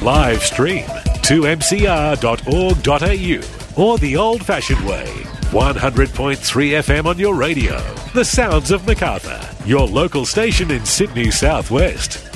Live stream 2mcr.org.au or the old-fashioned way, 100.3 FM on your radio. The sounds of Macarthur, your local station in Sydney Southwest.